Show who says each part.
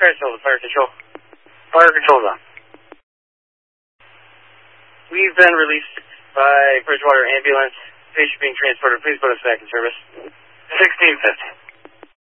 Speaker 1: Paris Hilton, Fire Control.
Speaker 2: Fire Control's on.
Speaker 1: We've been released by Bridgewater Ambulance. Patient being transported. Please put us back in service.
Speaker 2: 1650.